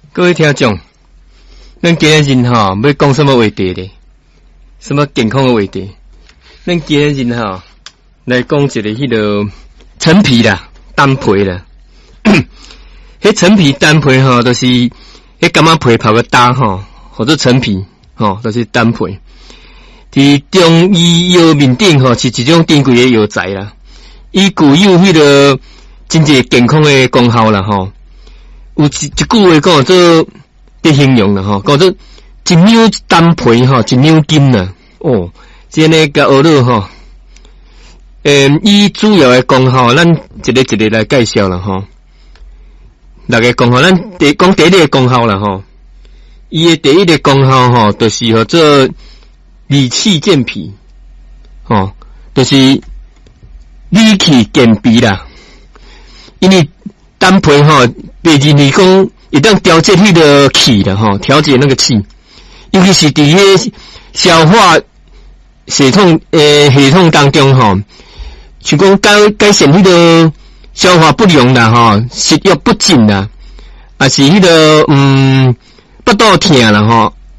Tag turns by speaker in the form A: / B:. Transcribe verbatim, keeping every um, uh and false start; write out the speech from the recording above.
A: 各位听众，咱今日人哈要讲什么话题咧？什么健康的话题？咱今日人哈来讲一个迄个陈皮啦、丹皮啦。迄陈皮、丹皮哈，都、就是迄柑仔皮泡个搭哈，或者陈皮哈，都、就是丹皮。伫中医药面顶吼，是一种珍贵的药材啦。伊具有迄个真侪健康的功效啦吼。有一一句话讲做的形容啦吼，讲做一两丹皮吼，一两金啦。哦，即个甲学了吼。诶，伊主要的功效，咱一个一个来介绍啦吼。六个功效，咱第讲第一个功效啦吼。伊的第一个功效吼，就是吼做理气健脾，吼，就是理气健脾啦。因为丹皮吼，别人你讲一旦调节迄个气的吼，调节那个气，尤其是伫迄消化系统诶系统当中吼，像讲改改善迄个消化不良啦吼，食欲不振啦，啊是迄个嗯腹肚痛啦吼，